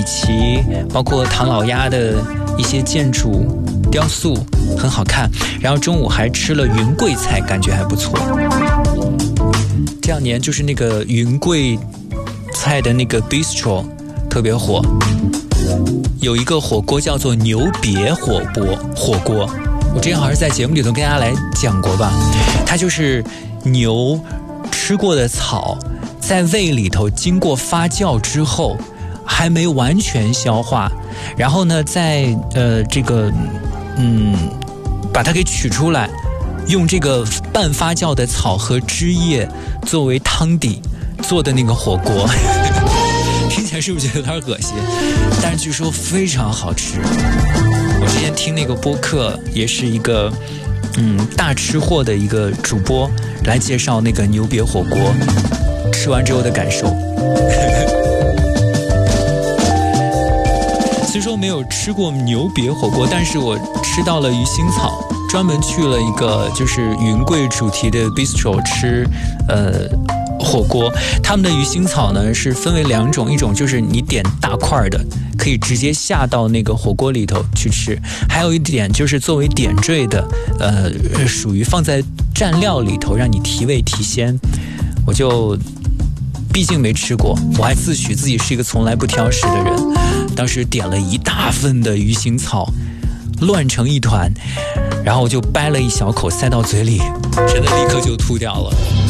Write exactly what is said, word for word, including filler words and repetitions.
奇，包括唐老鸭的一些建筑雕塑很好看。然后中午还吃了云贵菜，感觉还不错。这两年就是那个云贵菜的那个 bistro 特别火，有一个火锅叫做牛别火锅火锅，我之前好像是在节目里头跟大家来讲过吧。它就是牛吃过的草在胃里头经过发酵之后还没完全消化，然后呢在呃这个嗯把它给取出来，用这个半发酵的草和汁液作为汤底做的那个火锅听起来是不是觉得有点恶心？但是据说非常好吃。我之前听那个播客，也是一个嗯大吃货的一个主播来介绍那个牛别火锅，吃完之后的感受。虽说没有吃过牛别火锅，但是我吃到了鱼腥草，专门去了一个就是云贵主题的 bistro 吃呃火锅。他们的鱼腥草呢是分为两种，一种就是你点大块的，可以直接下到那个火锅里头去吃，还有一点就是作为点缀的，呃，属于放在蘸料里头让你提味提鲜。我就毕竟没吃过，我还自诩自己是一个从来不挑食的人，当时点了一大份的鱼腥草，乱成一团，然后我就掰了一小口塞到嘴里，真的立刻就吐掉了。